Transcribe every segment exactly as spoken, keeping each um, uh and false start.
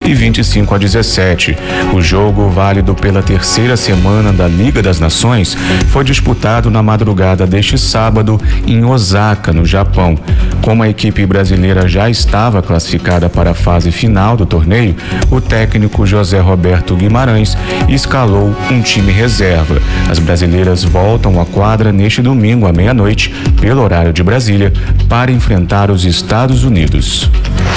e vinte e cinco a dezessete. O jogo, válido pela terceira semana da Liga das Nações, foi disputado na madrugada deste sábado em Osaka, no Japão. Como a equipe brasileira já estava classificada para a fase final do torneio, o técnico José Roberto Guimarães escalou um time reserva. As brasileiras voltam à quadra neste domingo à meia-noite, pelo horário de Brasília, para enfrentar os Estados Unidos.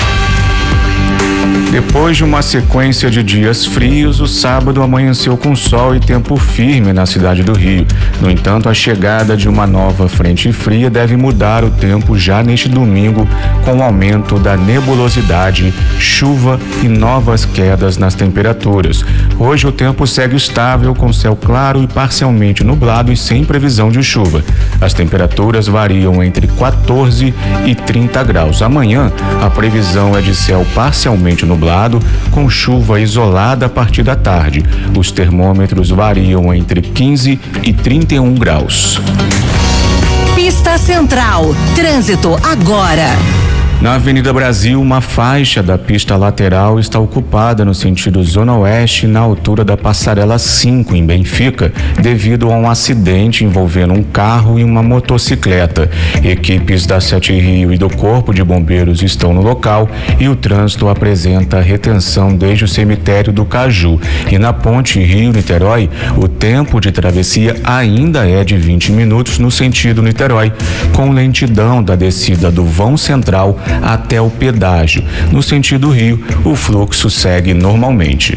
Depois de uma sequência de dias frios, o sábado amanheceu com sol e tempo firme na cidade do Rio. No entanto, a chegada de uma nova frente fria deve mudar o tempo já neste domingo, com o aumento da nebulosidade, chuva e novas quedas nas temperaturas. Hoje o tempo segue estável, com céu claro e parcialmente nublado e sem previsão de chuva. As temperaturas variam entre quatorze e trinta graus. Amanhã, a previsão é de céu parcialmente nublado, com chuva isolada a partir da tarde. Os termômetros variam entre quinze e trinta e um graus. Pista Central. Trânsito agora. Na Avenida Brasil, uma faixa da pista lateral está ocupada no sentido Zona Oeste, na altura da Passarela cinco, em Benfica, devido a um acidente envolvendo um carro e uma motocicleta. Equipes da Sete Rio e do Corpo de Bombeiros estão no local e o trânsito apresenta retenção desde o cemitério do Caju. E na ponte Rio-Niterói, o tempo de travessia ainda é de vinte minutos no sentido Niterói, com lentidão da descida do vão central até o pedágio. No sentido Rio, o fluxo segue normalmente.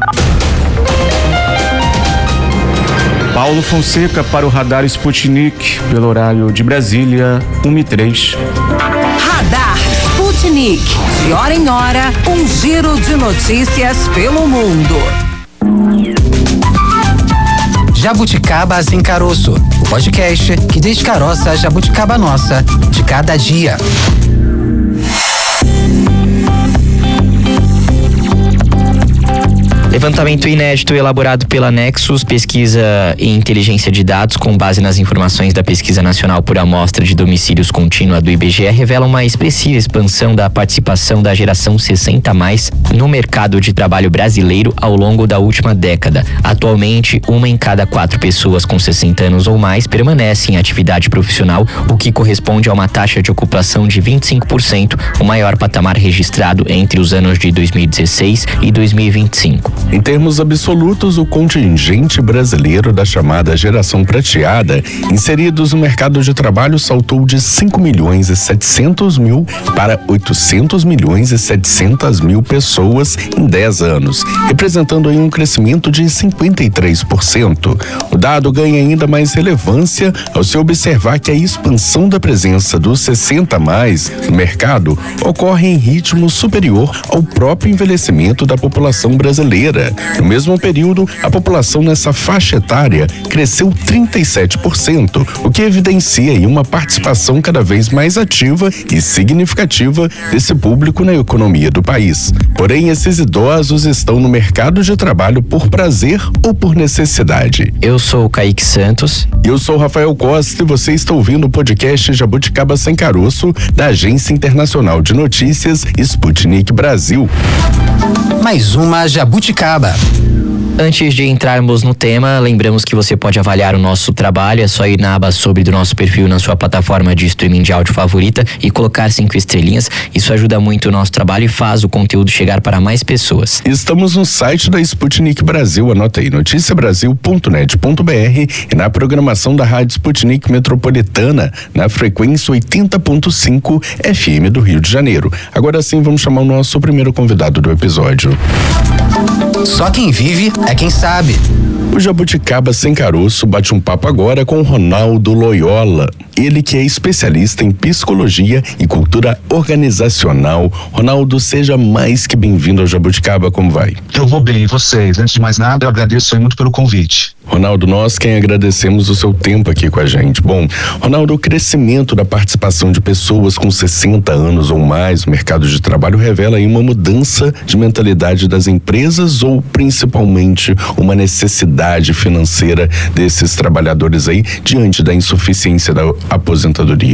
Paulo Fonseca para o Radar Sputnik, pelo horário de Brasília, uma e três. Radar Sputnik. De hora em hora, um giro de notícias pelo mundo. Jabuticaba Sem Caroço, o podcast que descaroça a jabuticaba nossa de cada dia. Levantamento inédito elaborado pela Nexus, pesquisa em inteligência de dados com base nas informações da Pesquisa Nacional por Amostra de Domicílios Contínua do I B G E, revela uma expressiva expansão da participação da geração sessenta a mais no mercado de trabalho brasileiro ao longo da última década. Atualmente, uma em cada quatro pessoas com sessenta anos ou mais permanece em atividade profissional, o que corresponde a uma taxa de ocupação de vinte e cinco por cento, o maior patamar registrado entre os anos de dois mil e dezesseis e dois mil e vinte e cinco. Em termos absolutos, o contingente brasileiro da chamada geração prateada, inseridos no mercado de trabalho, saltou de cinco milhões e setecentos mil para oitocentos milhões e setecentas mil pessoas em dez anos, representando aí um crescimento de cinquenta e três por cento. O dado ganha ainda mais relevância ao se observar que a expansão da presença dos sessenta a mais no mercado ocorre em ritmo superior ao próprio envelhecimento da população brasileira. No mesmo período, a população nessa faixa etária cresceu trinta e sete por cento, o que evidencia aí uma participação cada vez mais ativa e significativa desse público na economia do país. Porém, esses idosos estão no mercado de trabalho por prazer ou por necessidade. Eu sou o Kaique Santos. Eu sou o Rafael Costa e você está ouvindo o podcast Jabuticaba Sem Caroço, da Agência Internacional de Notícias Sputnik Brasil. Mais uma jabuticaba. Antes de entrarmos no tema, lembramos que você pode avaliar o nosso trabalho. É só ir na aba sobre do nosso perfil na sua plataforma de streaming de áudio favorita e colocar cinco estrelinhas. Isso ajuda muito o nosso trabalho e faz o conteúdo chegar para mais pessoas. Estamos no site da Sputnik Brasil, anota aí, noticia brasil ponto net ponto b r, e na programação da Rádio Sputnik Metropolitana, na frequência oitenta ponto cinco F M do Rio de Janeiro. Agora sim, vamos chamar o nosso primeiro convidado do episódio. Só quem vive é quem sabe. O Jabuticaba Sem Caroço bate um papo agora com Ronaldo Loyola. Ele que é especialista em psicologia e cultura organizacional. Ronaldo, seja mais que bem-vindo ao Jabuticaba, como vai? Eu vou bem, e vocês? Antes de mais nada, eu agradeço muito pelo convite. Ronaldo, nós quem agradecemos o seu tempo aqui com a gente. Bom, Ronaldo, o crescimento da participação de pessoas com sessenta anos ou mais no mercado de trabalho revela aí uma mudança de mentalidade das empresas ou principalmente uma necessidade financeira desses trabalhadores aí diante da insuficiência da aposentadoria?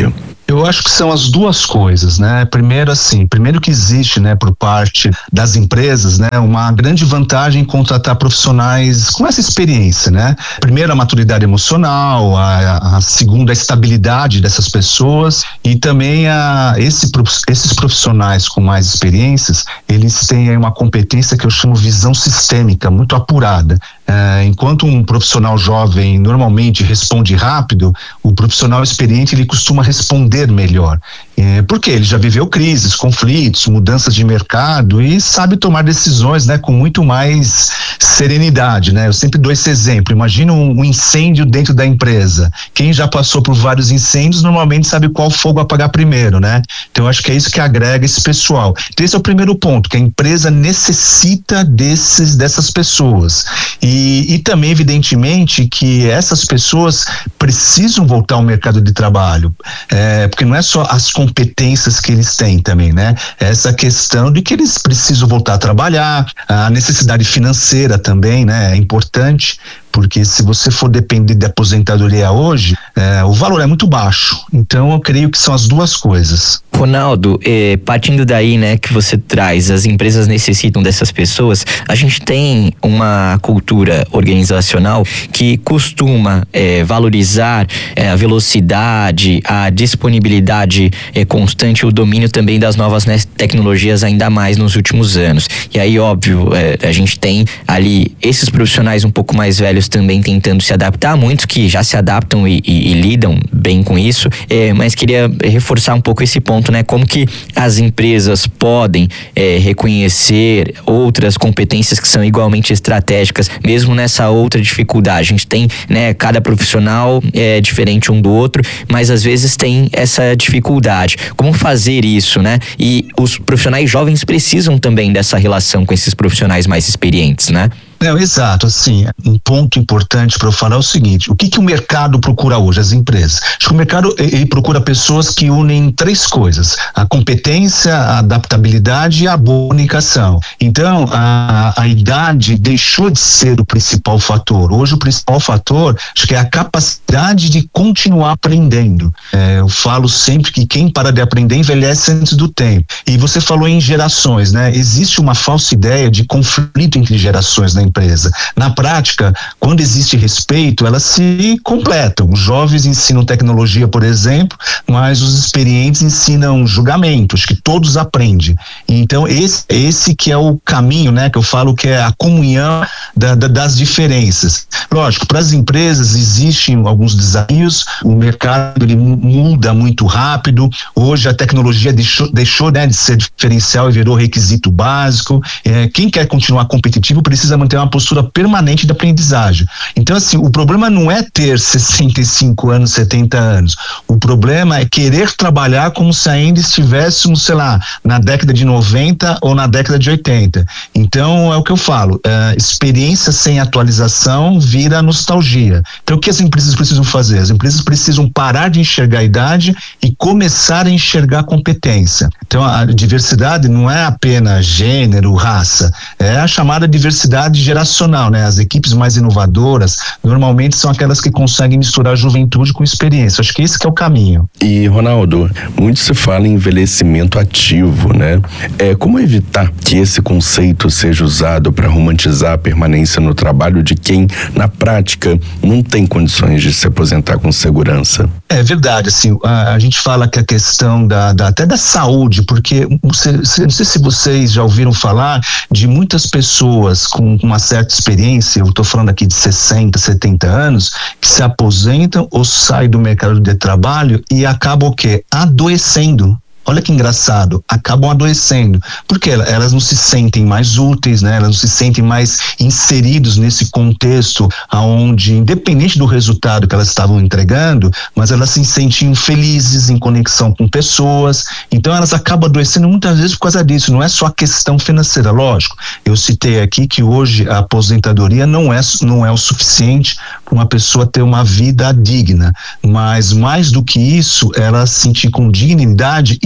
Eu acho que são as duas coisas, né? Primeiro, assim, primeiro que existe, né, por parte das empresas, né, uma grande vantagem em contratar profissionais com essa experiência, né? Primeiro, a maturidade emocional, a, a segunda, a estabilidade dessas pessoas e também a, esse, esses profissionais com mais experiências, eles têm aí uma competência que eu chamo visão sistêmica, muito apurada. É, enquanto um profissional jovem normalmente responde rápido, o profissional experiente ele costuma responder melhor. É, porque ele já viveu crises, conflitos, mudanças de mercado e sabe tomar decisões, né, com muito mais serenidade, né? Eu sempre dou esse exemplo. Imagina um, um incêndio dentro da empresa. Quem já passou por vários incêndios normalmente sabe qual fogo apagar primeiro, né? Então eu acho que é isso que agrega esse pessoal. Então esse é o primeiro ponto, que a empresa necessita desses, dessas pessoas. E, e também, evidentemente, que essas pessoas precisam voltar ao mercado de trabalho, é, porque não é só as competências que eles têm também, né? Essa questão de que eles precisam voltar a trabalhar, a necessidade financeira também, né? É importante, porque se você for depender de aposentadoria hoje, é, o valor é muito baixo. Então eu creio que são as duas coisas. Ronaldo, eh, partindo daí, né, que você traz, as empresas necessitam dessas pessoas, a gente tem uma cultura organizacional que costuma eh, valorizar eh, a velocidade, a disponibilidade eh, constante, o domínio também das novas, né, tecnologias, ainda mais nos últimos anos. E aí, óbvio, eh, a gente tem ali esses profissionais um pouco mais velhos também tentando se adaptar, muitos que já se adaptam e, e, e lidam bem com isso, eh, mas queria reforçar um pouco esse ponto, né? Como que as empresas podem eh, reconhecer outras competências que são igualmente estratégicas, mesmo nessa outra dificuldade. A gente tem, né, cada profissional é diferente um do outro, mas às vezes tem essa dificuldade. Como fazer isso, né? E os profissionais jovens precisam também dessa relação com esses profissionais mais experientes, né? Não, exato, assim, um ponto importante para eu falar é o seguinte: o que que o mercado procura hoje, as empresas? Acho que o mercado ele procura pessoas que unem três coisas: a competência, a adaptabilidade e a boa comunicação. Então, a, a idade deixou de ser o principal fator. Hoje o principal fator, acho que é a capacidade de continuar aprendendo. É, eu falo sempre que quem para de aprender envelhece antes do tempo. E você falou em gerações, né? Existe uma falsa ideia de conflito entre gerações na empresa. Na prática, quando existe respeito, elas se completam. Os jovens ensinam tecnologia, por exemplo, mas os experientes ensinam julgamento. Acho que todos aprendem. Então, esse, esse que é o caminho, né? Que eu falo que é a comunhão da, da, das diferenças. Lógico, para as empresas existem alguns desafios, o mercado ele muda muito rápido. Hoje a tecnologia deixou, deixou né, de ser diferencial e virou requisito básico. É, quem quer continuar competitivo precisa manter uma postura permanente de aprendizagem. Então, assim, o problema não é ter sessenta e cinco anos, setenta anos. O problema é querer trabalhar como se ainda estivéssemos, sei lá, na década de noventa ou na década de oitenta. Então, é o que eu falo, é, experiência sem atualização vira nostalgia. Então, o que as empresas precisam fazer? As empresas precisam parar de enxergar a idade e começar a enxergar a competência. Então, a diversidade não é apenas gênero, raça, é a chamada diversidade geracional, né? As equipes mais inovadoras normalmente são aquelas que conseguem misturar juventude com experiência. Acho que esse que é o caminho. E, Ronaldo, muito se fala em envelhecimento ativo, né? É, como evitar que esse conceito seja usado para romantizar a permanência no trabalho de quem, na prática, não tem condições de se aposentar com segurança? É verdade, assim, a, a gente fala que a questão da, da até da saúde, porque você, não sei se vocês já ouviram falar de muitas pessoas com uma certa experiência, eu estou falando aqui de sessenta, setenta anos, que se aposentam ou saem do mercado de trabalho e acabam o quê? Adoecendo. Olha que engraçado, acabam adoecendo, porque elas não se sentem mais úteis, né? Elas não se sentem mais inseridos nesse contexto onde, independente do resultado que elas estavam entregando, mas elas se sentiam felizes em conexão com pessoas, então elas acabam adoecendo muitas vezes por causa disso. Não é só a questão financeira, lógico, eu citei aqui que hoje a aposentadoria não é, não é o suficiente para uma pessoa ter uma vida digna, mas mais do que isso, ela se sentir com dignidade e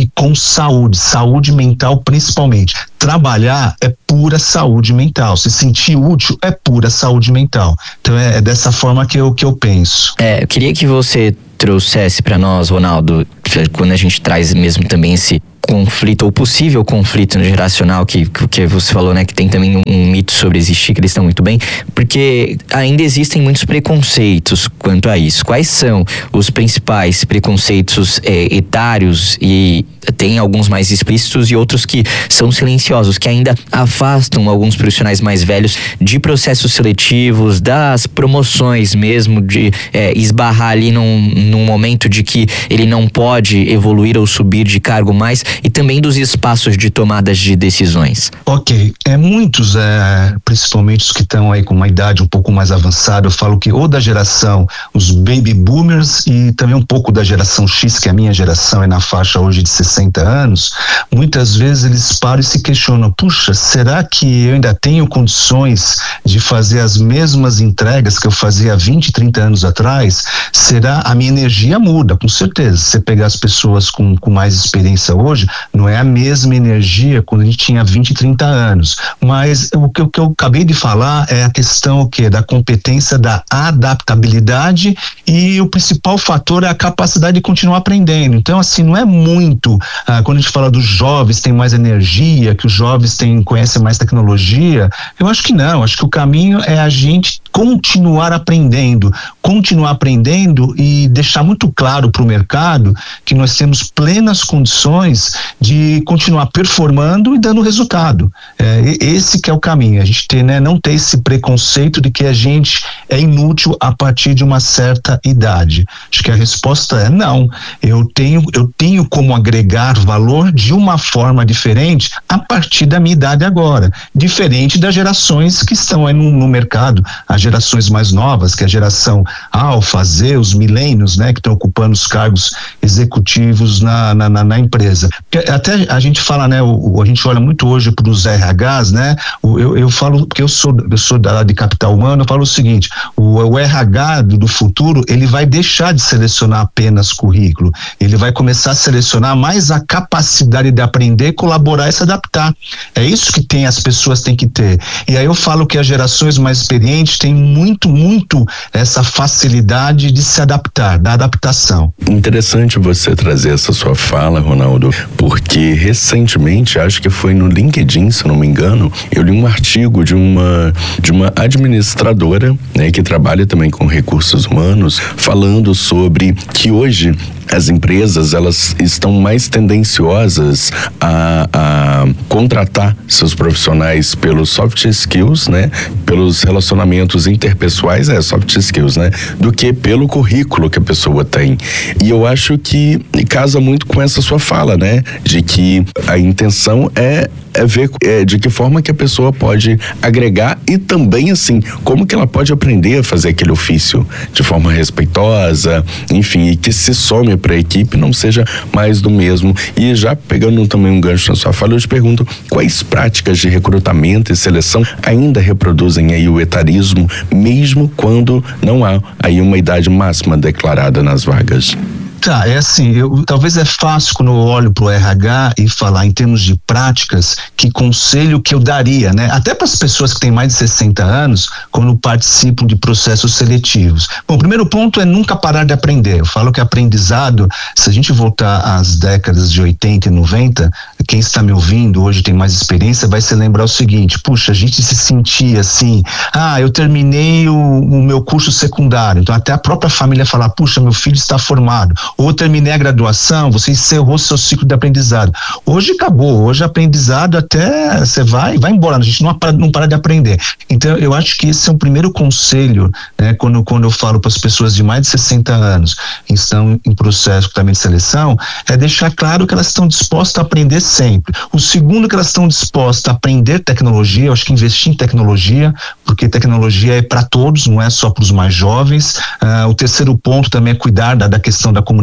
e com saúde, saúde mental principalmente. Trabalhar é pura saúde mental, se sentir útil é pura saúde mental. Então é, é dessa forma que eu, que eu penso. É, eu queria que você trouxesse para nós, Ronaldo, quando a gente traz mesmo também esse conflito ou possível conflito geracional que, que você falou, né, que tem também um, um mito sobre existir, que eles estão muito bem, porque ainda existem muitos preconceitos quanto a isso. Quais são os principais preconceitos é, etários, e tem alguns mais explícitos e outros que são silenciosos, que ainda afastam alguns profissionais mais velhos de processos seletivos, das promoções mesmo, de é, esbarrar ali num, num momento de que ele não pode evoluir ou subir de cargo mais, e também dos espaços de tomadas de decisões? Ok, é, muitos, é, principalmente os que estão aí com uma idade um pouco mais avançada, eu falo que ou da geração, os baby boomers, e também um pouco da geração X, que é a minha geração, é na faixa hoje de sessenta anos, muitas vezes eles param e se questionam, puxa, será que eu ainda tenho condições de fazer as mesmas entregas que eu fazia há vinte, trinta anos atrás? Será? A minha energia muda, com certeza. Se você pegar as pessoas com, com mais experiência hoje, não é a mesma energia quando a gente tinha vinte, trinta anos. Mas o que, o que eu acabei de falar é a questão o quê? Da competência, da adaptabilidade, e o principal fator é a capacidade de continuar aprendendo. Então, assim, não é muito, ah, quando a gente fala dos jovens têm mais energia, que os jovens têm, conhecem mais tecnologia, eu acho que não. Acho que o caminho é a gente continuar aprendendo, continuar aprendendo e deixar muito claro para o mercado que nós temos plenas condições de continuar performando e dando resultado. É, esse que é o caminho, a gente ter, né, não ter esse preconceito de que a gente é inútil a partir de uma certa idade. Acho que a resposta é não. Eu tenho, eu tenho como agregar valor de uma forma diferente a partir da minha idade agora, diferente das gerações que estão aí no, no mercado, as gerações mais novas, que é a geração Alfa, Z, os milênios, né, que estão ocupando os cargos executivos na, na, na, na empresa. Até a gente fala, né, o, a gente olha muito hoje para os R Hs, né, o, eu, eu falo, porque eu sou, eu sou da área de capital humano, eu falo o seguinte, o, o R H do, do futuro, ele vai deixar de selecionar apenas currículo, ele vai começar a selecionar mais a capacidade de aprender, colaborar e se adaptar. É isso que tem, as pessoas têm que ter. E aí eu falo que as gerações mais experientes têm muito, muito essa facilidade de se adaptar, da adaptação. Interessante você trazer essa sua fala, Ronaldo, porque recentemente, acho que foi no LinkedIn, se eu não me engano, eu li um artigo de uma, de uma administradora, né, que trabalha também com recursos humanos, falando sobre que hoje as empresas, elas estão mais tendenciosas a, a contratar seus profissionais pelos soft skills, né? Pelos relacionamentos interpessoais, é soft skills, né? Do que pelo currículo que a pessoa tem. E eu acho que casa muito com essa sua fala, né? De que a intenção é é ver é, de que forma que a pessoa pode agregar e também, assim, como que ela pode aprender a fazer aquele ofício de forma respeitosa, enfim, e que se some para a equipe, não seja mais do mesmo. E já pegando também um gancho na sua fala, eu te pergunto, quais práticas de recrutamento e seleção ainda reproduzem aí o etarismo, mesmo quando não há aí uma idade máxima declarada nas vagas? Tá, é assim, eu, talvez é fácil quando eu olho pro R H e falar em termos de práticas, que conselho que eu daria, né? Até para as pessoas que têm mais de sessenta anos, quando participam de processos seletivos. Bom, o primeiro ponto é nunca parar de aprender. Eu falo que aprendizado, se a gente voltar às décadas de oitenta e noventa, quem está me ouvindo hoje tem mais experiência, vai se lembrar o seguinte, puxa, a gente se sentia assim, ah, eu terminei o, o meu curso secundário, então até a própria família falar, puxa, meu filho está formado, ou terminei a graduação, você encerrou seu ciclo de aprendizado. Hoje acabou, hoje aprendizado até você vai, vai embora, a gente não para, não para de aprender. Então eu acho que esse é o primeiro conselho, né, quando, quando eu falo para as pessoas de mais de sessenta anos que estão em processo também de seleção, é deixar claro que elas estão dispostas a aprender sempre. O segundo, que elas estão dispostas a aprender tecnologia, eu acho que investir em tecnologia, porque tecnologia é para todos, não é só para os mais jovens. Uh, o terceiro ponto também é cuidar da, da questão da comunicação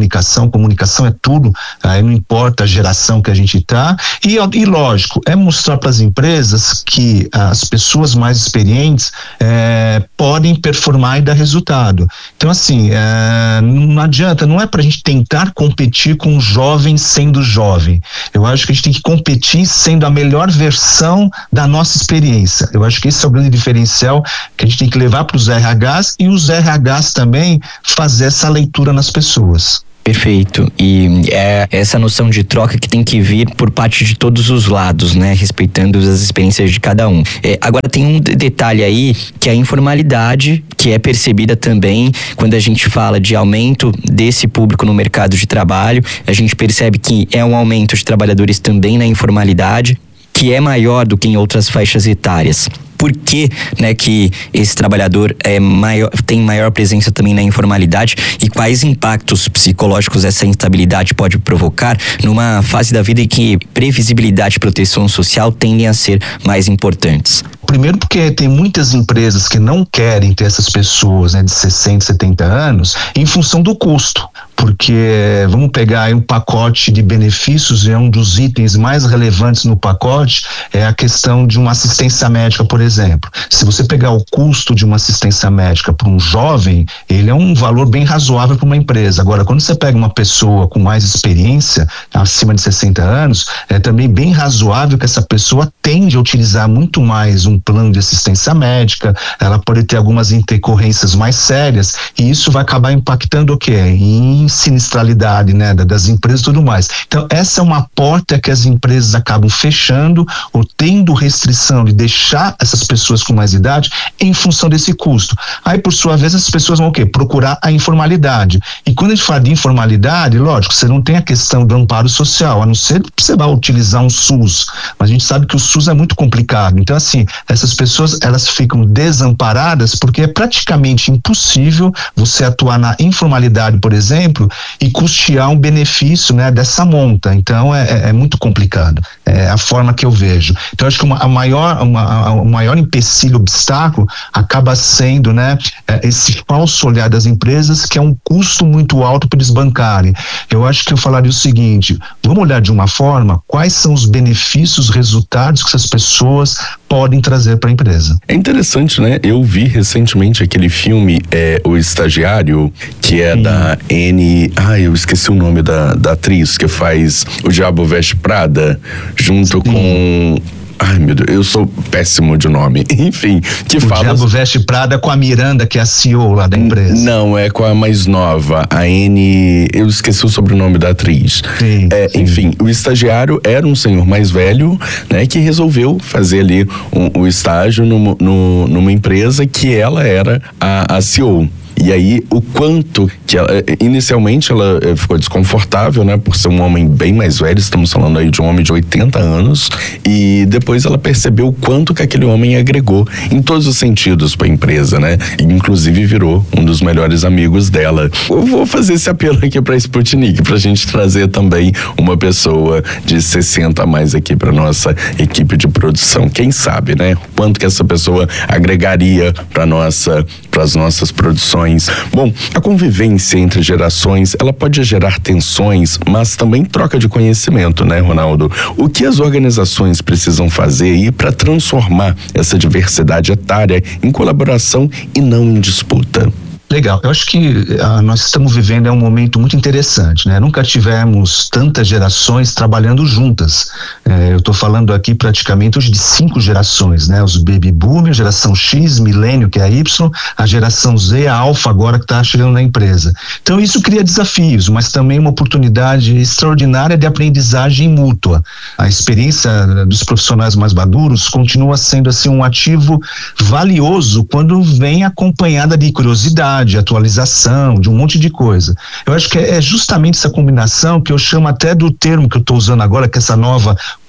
comunicação, comunicação é tudo, aí não importa a geração que a gente está, e, e lógico, é mostrar para as empresas que as pessoas mais experientes é, podem performar e dar resultado. Então assim, é, não adianta, não é para a gente tentar competir com o jovem sendo jovem, eu acho que a gente tem que competir sendo a melhor versão da nossa experiência. Eu acho que esse é o grande diferencial que a gente tem que levar para os R Hs e os R Hs também fazer essa leitura nas pessoas. Perfeito, e é essa noção de troca que tem que vir por parte de todos os lados, né, respeitando as experiências de cada um. É, agora tem um detalhe aí, que é a informalidade, que é percebida também quando a gente fala de aumento desse público no mercado de trabalho. A gente percebe que é um aumento de trabalhadores também na informalidade, que é maior do que em outras faixas etárias. Por que, né, que esse trabalhador é maior, tem maior presença também na informalidade, e quais impactos psicológicos essa instabilidade pode provocar numa fase da vida em que previsibilidade e proteção social tendem a ser mais importantes? Primeiro porque tem muitas empresas que não querem ter essas pessoas, né, de sessenta, setenta anos em função do custo. Porque vamos pegar aí um pacote de benefícios, e um dos itens mais relevantes no pacote é a questão de uma assistência médica, por exemplo. Se você pegar o custo de uma assistência médica para um jovem, ele é um valor bem razoável para uma empresa. Agora, quando você pega uma pessoa com mais experiência, acima de sessenta anos, é também bem razoável que essa pessoa tende a utilizar muito mais um plano de assistência médica, ela pode ter algumas intercorrências mais sérias, e isso vai acabar impactando o quê? Em sinistralidade, né, das empresas e tudo mais. Então essa é uma porta que as empresas acabam fechando ou tendo restrição de deixar essas pessoas com mais idade em função desse custo. Aí por sua vez as pessoas vão o quê? Procurar a informalidade. E quando a gente fala de informalidade, lógico, você não tem a questão do amparo social, a não ser que você vá utilizar um SUS, mas a gente sabe que o SUS é muito complicado. Então assim, essas pessoas elas ficam desamparadas porque é praticamente impossível você atuar na informalidade, por exemplo, e custear um benefício, né, dessa monta. Então é, é muito complicado, é a forma que eu vejo. Então acho que uma, a maior, uma, o maior empecilho, obstáculo acaba sendo, né, esse falso olhar das empresas, que é um custo muito alto para eles bancarem. Eu acho que eu falaria o seguinte: vamos olhar de uma forma quais são os benefícios, resultados que essas pessoas podem trazer para a empresa. É interessante, né? Eu vi recentemente aquele filme, é, O Estagiário, que é Sim. da N... Ah, eu esqueci o nome da, da atriz que faz O Diabo Veste Prada, junto Sim. com... Ai, meu Deus, eu sou péssimo de nome. Enfim, que o fala... O Diabo Veste Prada com a Miranda, que é a C E O lá da empresa. Não, é com a mais nova, a N... Eu esqueci o sobrenome da atriz. Sim, é, sim. Enfim, o estagiário era um senhor mais velho, né, que resolveu fazer ali o um, um estágio no, no, numa empresa que ela era a, a C E O. E aí, o quanto que ela, inicialmente ela ficou desconfortável, né, por ser um homem bem mais velho, estamos falando aí de um homem de oitenta anos, e depois ela percebeu o quanto que aquele homem agregou em todos os sentidos para a empresa, né, e inclusive virou um dos melhores amigos dela. Eu vou fazer esse apelo aqui para a Sputnik, pra gente trazer também uma pessoa de sessenta a mais aqui para nossa equipe de produção. Quem sabe, né, quanto que essa pessoa agregaria para nossa, para as nossas produções. Bom, a convivência entre gerações, ela pode gerar tensões, mas também troca de conhecimento, né, Ronaldo? O que as organizações precisam fazer aí para transformar essa diversidade etária em colaboração e não em disputa? Legal, eu acho que ah, nós estamos vivendo é um momento muito interessante, né? Nunca tivemos tantas gerações trabalhando juntas. É, eu estou falando aqui praticamente hoje de cinco gerações, né? Os Baby Boomers, geração X, Milênio, que é a Y, a geração Z, a Alpha agora que está chegando na empresa. Então isso cria desafios, mas também uma oportunidade extraordinária de aprendizagem mútua. A experiência dos profissionais mais maduros continua sendo assim um ativo valioso quando vem acompanhada de curiosidade, de atualização, de um monte de coisa. Eu acho que é justamente essa combinação que eu chamo até do termo que eu estou usando agora, que é essa nova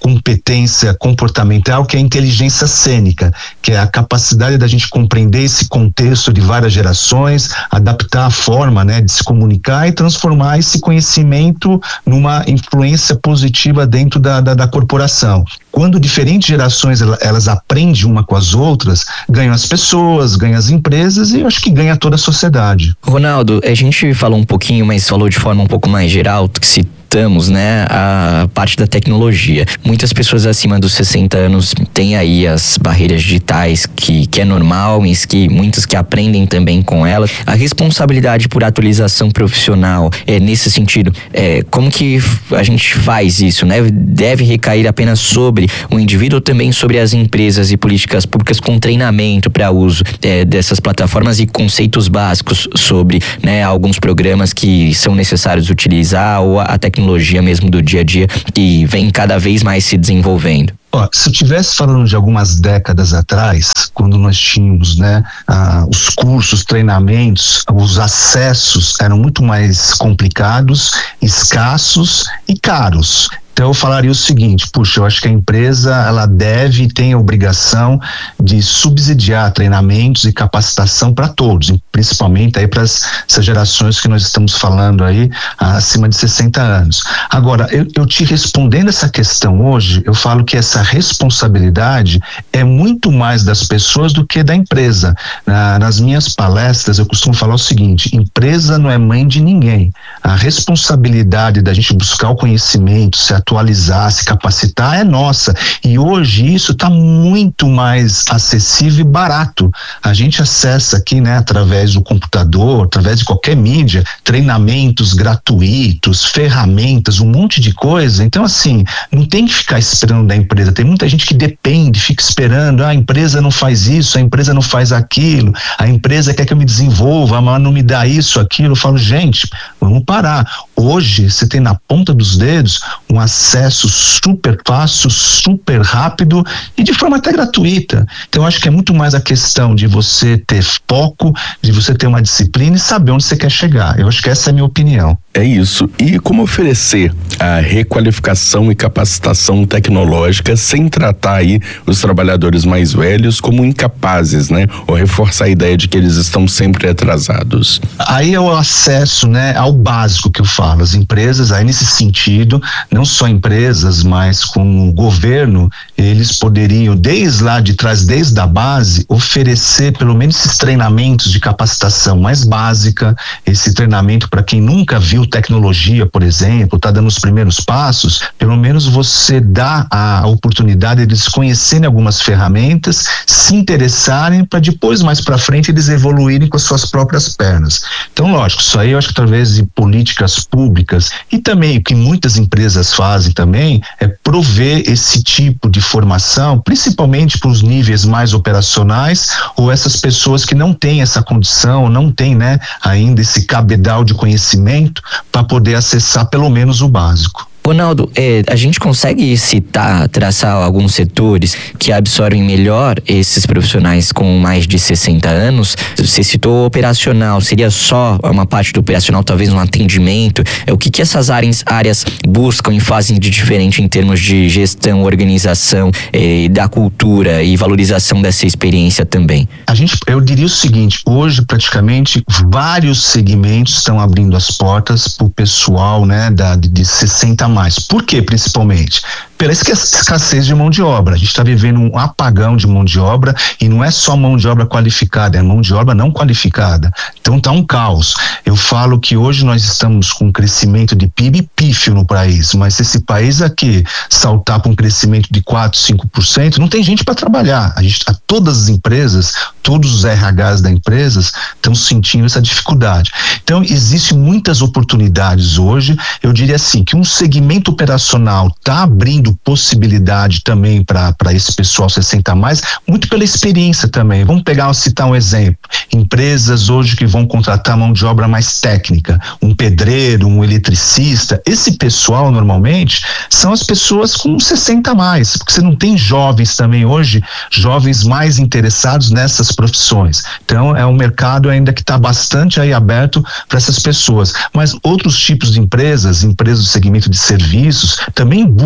competência comportamental, que é a inteligência cênica, que é a capacidade da gente compreender esse contexto de várias gerações, adaptar a forma, né, de se comunicar e transformar esse conhecimento numa influência positiva dentro da, da, da corporação. Quando diferentes gerações elas aprendem uma com as outras, ganham as pessoas, ganham as empresas e eu acho que ganha toda a sociedade. Ronaldo, a gente falou um pouquinho, mas falou de forma um pouco mais geral, que se estamos, né, a parte da tecnologia. Muitas pessoas acima dos sessenta anos têm aí as barreiras digitais, que, que é normal, mas que muitos que aprendem também com elas. A responsabilidade por atualização profissional, é, nesse sentido, é, como que a gente faz isso, né? Deve recair apenas sobre o indivíduo ou também sobre as empresas e políticas públicas com treinamento para uso é, dessas plataformas e conceitos básicos sobre, né, alguns programas que são necessários utilizar ou a tecnologia tecnologia mesmo do dia a dia que vem cada vez mais se desenvolvendo? Ó, se eu estivesse falando de algumas décadas atrás, quando nós tínhamos, né, ah, os cursos, treinamentos, os acessos eram muito mais complicados, escassos e caros. Então eu falaria o seguinte, puxa, eu acho que a empresa ela deve e tem a obrigação de subsidiar treinamentos e capacitação para todos, principalmente aí para essas gerações que nós estamos falando aí acima de sessenta anos. Agora, eu, eu te respondendo essa questão hoje, eu falo que essa responsabilidade é muito mais das pessoas do que da empresa. Na, nas minhas palestras eu costumo falar o seguinte, empresa não é mãe de ninguém. A responsabilidade da gente buscar o conhecimento, se atualizar, se capacitar é nossa. E hoje isso está muito mais acessível e barato. A gente acessa aqui, né, através do computador, através de qualquer mídia, treinamentos gratuitos, ferramentas, um monte de coisa. Então, assim, não tem que ficar esperando da empresa. Tem muita gente que depende, fica esperando. Ah, a empresa não faz isso, a empresa não faz aquilo, a empresa quer que eu me desenvolva, mas não me dá isso, aquilo. Eu falo, gente, vamos parar. Hoje, você tem na ponta dos dedos um acesso super fácil, super rápido e de forma até gratuita. Então eu acho que é muito mais a questão de você ter foco, de você ter uma disciplina e saber onde você quer chegar. Eu acho que essa é a minha opinião. É isso. E como oferecer a requalificação e capacitação tecnológica sem tratar aí os trabalhadores mais velhos como incapazes, né? Ou reforçar a ideia de que eles estão sempre atrasados. Aí é o acesso, né, ao básico que eu falo. As empresas, aí nesse sentido, não só empresas, mas com o governo, eles poderiam, desde lá de trás, desde a base, oferecer pelo menos esses treinamentos de capacitação mais básica, esse treinamento para quem nunca viu tecnologia, por exemplo, está dando os primeiros passos, pelo menos você dá a oportunidade de eles conhecerem algumas ferramentas, se interessarem para depois, mais para frente, eles evoluírem com as suas próprias pernas. Então, lógico, isso aí eu acho que através de políticas públicas e também o que muitas empresas fazem também é prover esse tipo de formação, principalmente para os níveis mais operacionais ou essas pessoas que não têm essa condição, não têm, né, ainda esse cabedal de conhecimento para poder acessar pelo menos o básico. Ronaldo, é, a gente consegue citar, traçar alguns setores que absorvem melhor esses profissionais com mais de sessenta anos? Você citou operacional, seria só uma parte do operacional, talvez um atendimento? É, o que, que essas áreas, áreas buscam e fazem de diferente em termos de gestão, organização, é, da cultura e valorização dessa experiência também? A gente, eu diria o seguinte, hoje praticamente vários segmentos estão abrindo as portas para o pessoal, né, da, de, de sessenta a mais. Por quê, principalmente? Pela escassez de mão de obra. A gente está vivendo um apagão de mão de obra e não é só mão de obra qualificada, é mão de obra não qualificada. Então tá um caos. Eu falo que hoje nós estamos com um crescimento de P I B pífio no país, mas se esse país aqui saltar para um crescimento de quatro, cinco por cento, não tem gente para trabalhar. A gente, a todas as empresas, todos os R Hs da empresas estão sentindo essa dificuldade. Então existem muitas oportunidades hoje. Eu diria assim, que um segmento operacional está abrindo possibilidade também para esse pessoal sessenta a mais, muito pela experiência também. Vamos pegar, citar um exemplo, empresas hoje que vão contratar mão de obra mais técnica, um pedreiro, um eletricista, esse pessoal normalmente são as pessoas com sessenta a mais, porque você não tem jovens também hoje, jovens mais interessados nessas profissões. Então é um mercado ainda que está bastante aí aberto para essas pessoas, mas outros tipos de empresas, empresas do segmento de serviços, também buscam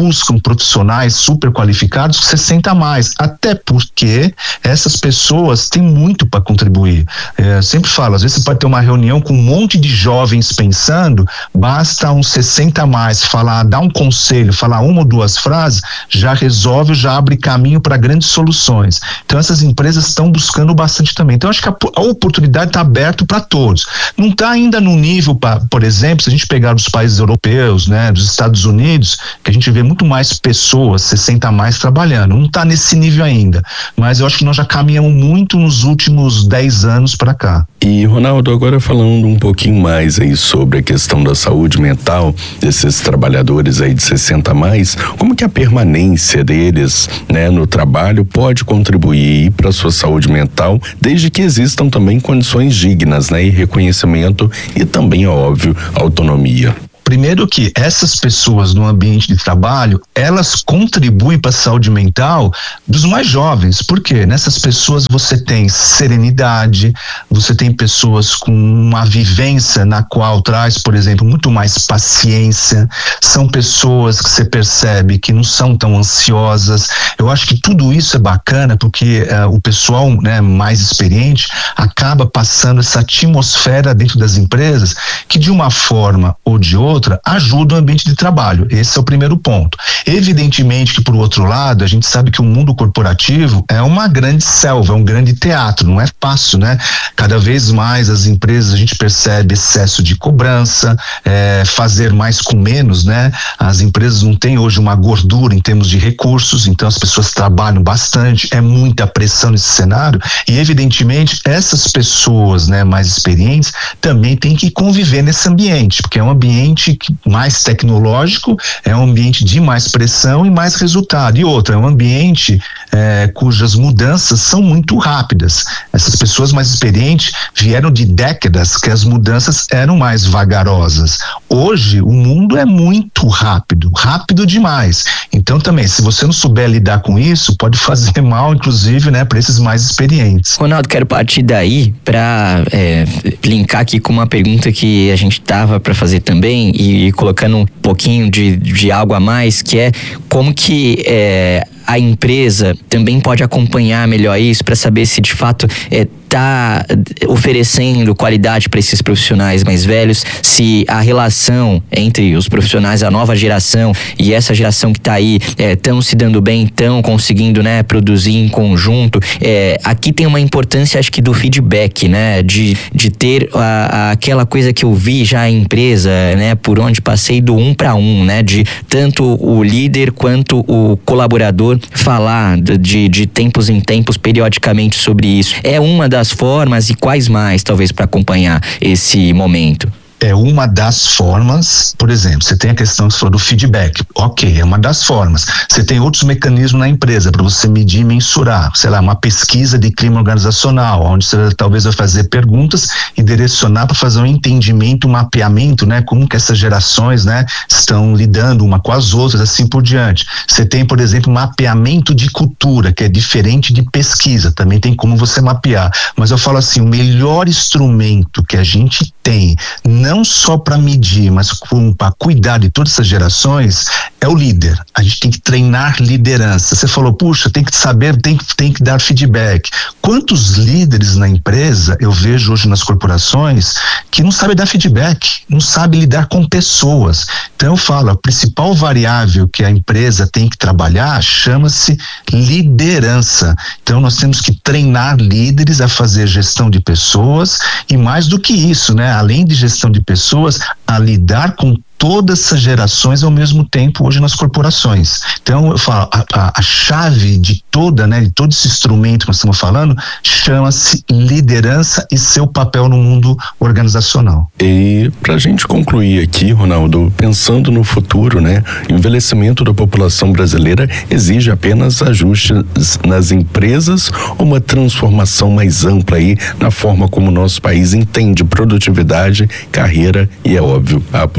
profissionais super qualificados, sessenta a mais, até porque essas pessoas têm muito para contribuir. É, sempre falo, às vezes você pode ter uma reunião com um monte de jovens pensando, basta uns sessenta a mais falar, dar um conselho, falar uma ou duas frases, já resolve, já abre caminho para grandes soluções. Então essas empresas estão buscando bastante também. Então acho que a, a oportunidade está aberta para todos. Não está ainda no nível, pra, por exemplo, se a gente pegar os países europeus, né, dos Estados Unidos, que a gente vê muito mais pessoas, sessenta a mais trabalhando. Não está nesse nível ainda, mas eu acho que nós já caminhamos muito nos últimos dez anos para cá. E Ronaldo, agora falando um pouquinho mais aí sobre a questão da saúde mental desses trabalhadores aí de sessenta a mais, como que a permanência deles, né, no trabalho pode contribuir para a sua saúde mental, desde que existam também condições dignas, né, e reconhecimento e também, óbvio, autonomia. Primeiro que essas pessoas no ambiente de trabalho, elas contribuem para a saúde mental dos mais jovens. Por quê? Nessas pessoas você tem serenidade, você tem pessoas com uma vivência na qual traz, por exemplo, muito mais paciência, são pessoas que você percebe que não são tão ansiosas. Eu acho que tudo isso é bacana porque uh, o pessoal, né, mais experiente acaba passando essa atmosfera dentro das empresas que de uma forma ou de outra outra, ajuda o ambiente de trabalho. Esse é o primeiro ponto. Evidentemente que, por outro lado, a gente sabe que o mundo corporativo é uma grande selva, é um grande teatro, não é fácil, né? Cada vez mais as empresas, a gente percebe excesso de cobrança, é, fazer mais com menos, né? As empresas não têm hoje uma gordura em termos de recursos, então as pessoas trabalham bastante, é muita pressão nesse cenário e, evidentemente, essas pessoas, né, mais experientes também têm que conviver nesse ambiente, porque é um ambiente mais tecnológico, é um ambiente de mais pressão e mais resultado. E outra, é um ambiente é, cujas mudanças são muito rápidas. Essas pessoas mais experientes vieram de décadas que as mudanças eram mais vagarosas. Hoje, o mundo é muito rápido, rápido demais. Então também, se você não souber lidar com isso, pode fazer mal, inclusive, né, para esses mais experientes. Ronaldo, quero partir daí para é, linkar aqui com uma pergunta que a gente tava para fazer também e, e colocando um pouquinho de, de algo a mais, que é como que é, a empresa também pode acompanhar melhor isso para saber se de fato é, tá oferecendo qualidade para esses profissionais mais velhos, se a relação entre os profissionais da nova geração e essa geração que está aí estão é, se dando bem, estão conseguindo, né, produzir em conjunto. É, aqui tem uma importância, acho que, do feedback, né, de, de ter a, a, aquela coisa que eu vi já em empresa, né, por onde passei do um para um, né, de tanto o líder quanto o colaborador falar de, de tempos em tempos, periodicamente, sobre isso. É uma das formas, e quais mais, talvez, para acompanhar esse momento? É uma das formas. Por exemplo, você tem a questão que você falou do feedback, ok, é uma das formas. Você tem outros mecanismos na empresa para você medir e mensurar, sei lá, uma pesquisa de clima organizacional, onde você talvez vai fazer perguntas e direcionar para fazer um entendimento, um mapeamento, né, como que essas gerações, né, estão lidando uma com as outras, assim por diante. Você tem, por exemplo, mapeamento de cultura, que é diferente de pesquisa, também tem como você mapear, mas eu falo assim, o melhor instrumento que a gente tem, não só para medir, mas para cuidar de todas essas gerações, é o líder. A gente tem que treinar liderança. Você falou, puxa, tem que saber, tem, tem que dar feedback. Quantos líderes na empresa eu vejo hoje nas corporações que não sabem dar feedback, não sabem lidar com pessoas? Então eu falo, a principal variável que a empresa tem que trabalhar chama-se liderança. Então nós temos que treinar líderes a fazer gestão de pessoas e, mais do que isso, né, além de gestão de pessoas, a lidar com todas essas gerações ao mesmo tempo hoje nas corporações. Então eu falo, a, a, a chave de toda, né, de todo esse instrumento que nós estamos falando, chama-se liderança e seu papel no mundo organizacional. E pra gente concluir aqui, Ronaldo, pensando no futuro, né, o envelhecimento da população brasileira exige apenas ajustes nas empresas ou uma transformação mais ampla aí na forma como o nosso país entende produtividade, carreira e, é óbvio, a aposentadoria?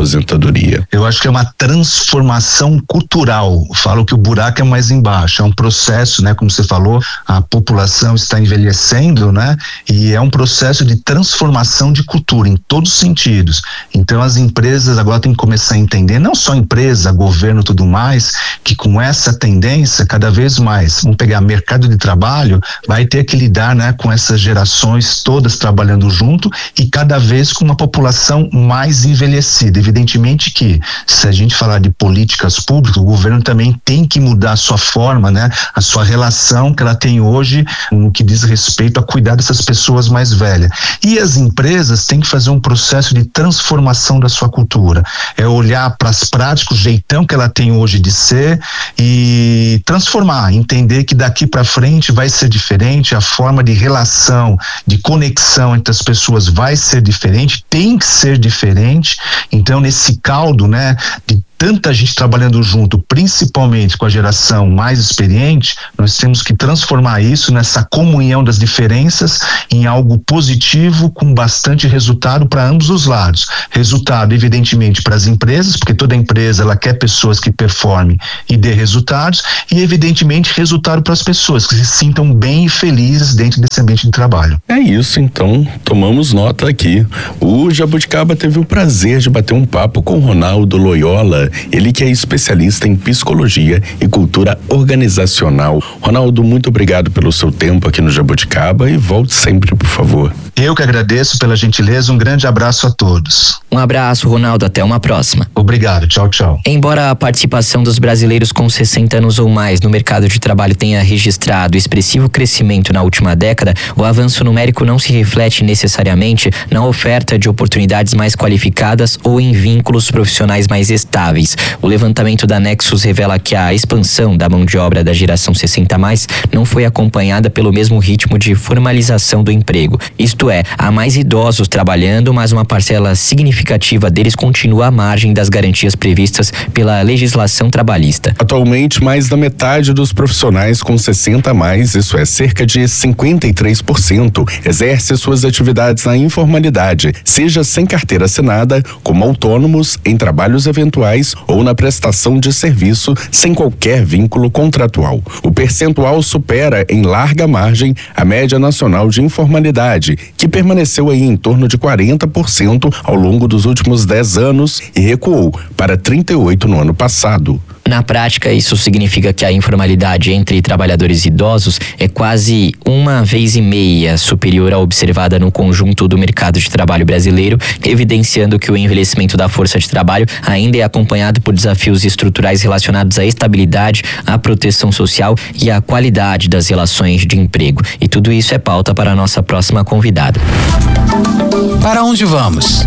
aposentadoria? Eu acho que é uma transformação cultural. Falo que o buraco é mais embaixo. É um processo, né? Como você falou, a população está envelhecendo, né? E é um processo de transformação de cultura em todos os sentidos. Então as empresas agora têm que começar a entender, não só empresa, governo e tudo mais, que com essa tendência, cada vez mais, vamos pegar mercado de trabalho, vai ter que lidar, né, com essas gerações todas trabalhando junto e cada vez com uma população mais envelhecida. Evidentemente que, se a gente falar de políticas públicas, o governo também tem que mudar a sua forma, né, a sua relação que ela tem hoje no que diz respeito a cuidar dessas pessoas mais velhas. E as empresas têm que fazer um processo de transformação da sua cultura. É olhar para as práticas, o jeitão que ela tem hoje de ser e transformar, entender que daqui para frente vai ser diferente, a forma de relação, de conexão entre as pessoas vai ser diferente, tem que ser diferente. Então, nesse caldo, né, de tanta gente trabalhando junto, principalmente com a geração mais experiente, nós temos que transformar isso nessa comunhão das diferenças em algo positivo com bastante resultado para ambos os lados. Resultado, evidentemente, para as empresas, porque toda empresa ela quer pessoas que performem e dê resultados, e evidentemente resultado para as pessoas que se sintam bem e felizes dentro desse ambiente de trabalho. É isso, então, tomamos nota aqui. O Jabuticaba teve o prazer de bater um papo com o Ronaldo Loyola, ele que é especialista em psicologia e cultura organizacional. Ronaldo, muito obrigado pelo seu tempo aqui no Jabuticaba e volte sempre, por favor. Eu que agradeço pela gentileza, um grande abraço a todos. Um abraço, Ronaldo, até uma próxima. Obrigado, tchau, tchau. Embora a participação dos brasileiros com sessenta anos ou mais no mercado de trabalho tenha registrado expressivo crescimento na última década, o avanço numérico não se reflete necessariamente na oferta de oportunidades mais qualificadas ou em vínculos profissionais mais estáveis. O levantamento da Nexus revela que a expansão da mão de obra da geração sessenta a mais não foi acompanhada pelo mesmo ritmo de formalização do emprego. Isto é, há mais idosos trabalhando, mas uma parcela significativa deles continua à margem das garantias previstas pela legislação trabalhista. Atualmente, mais da metade dos profissionais com sessenta a mais, isso é, cerca de cinquenta e três por cento, exerce suas atividades na informalidade, seja sem carteira assinada, como autônomos, em trabalhos eventuais ou na prestação de serviço sem qualquer vínculo contratual. O percentual supera em larga margem a média nacional de informalidade, que permaneceu aí em torno de quarenta por cento ao longo dos últimos dez anos e recuou para trinta e oito por cento no ano passado. Na prática, isso significa que a informalidade entre trabalhadores idosos é quase uma vez e meia superior à observada no conjunto do mercado de trabalho brasileiro, evidenciando que o envelhecimento da força de trabalho ainda é acompanhado por desafios estruturais relacionados à estabilidade, à proteção social e à qualidade das relações de emprego. E tudo isso é pauta para a nossa próxima convidada. Para onde vamos?